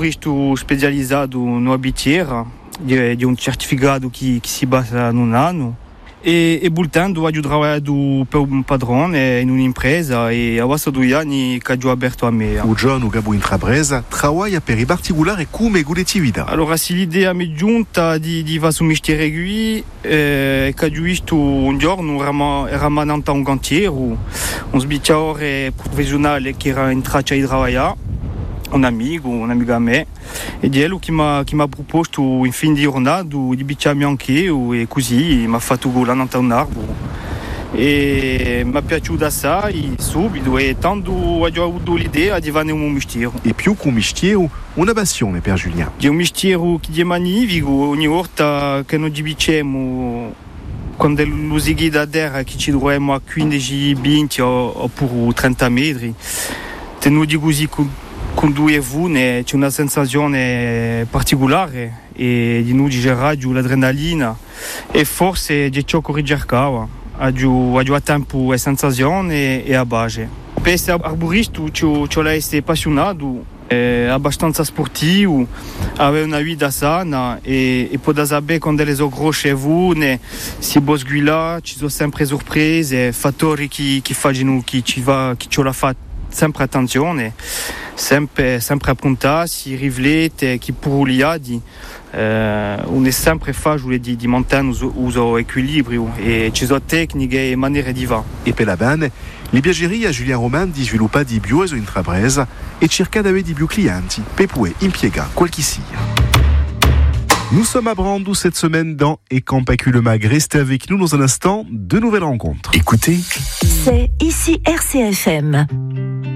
arboristo specializzato no abitiera, di un certificato che si basa in un anno. E voltando ho lavorato per un padrone in un'impresa e a questo 2 anni che ho aperto a me. O John, o Gabo intrapresa, lavora per i particolari come guletività. Allora, se l'idea mi è giunta di fare un mestiere qui, che ho visto un giorno eravamo in un cantiere, un sbicciatore professionale che era in traccia di lavorare, un amico a me, e di lui che mi ha proposto in fin di giornata di bicciarmi anche e così mi ha fatto volare in un arboro. E mi è piaciuto assai subito e tanto ho avuto l'idea di fare un mestiere. E più che un mestiere, una passione per Julien. È un mestiere che è magnifico, ogni volta che noi bicciamo, quando l'usighi da terra che ci troviamo a 15, 20 oppure 30 metri, tenuti così con 2 vune c'è una sensazione particolare e di noi girare l'adrenalina e forse è ciò che ricercava a tempo la sensazione e a base. Per essere arborista ci ho essere appassionato, abbastanza sportivo, avere una vita sana e poter sapere quando le grosse vune si bosguila, ci sono sempre sorprese, fattori che fanno che ci la fa sempre attenzione, sempre appuntarsi, riflettere, che pur liadi, on è sempre facile di mantenere un equilibrio e ci sono tecniche e maniere di fare. E per la bene, le viaggerie a Julien Roman di sviluppare di più e intrapresa e cercare di avere di più clienti per poter impiegare quel che sia. Nous sommes à Brandou cette semaine dans Et Campacu le Mag. Restez avec nous dans un instant, de nouvelles rencontres. Écoutez, c'est ici RCFM.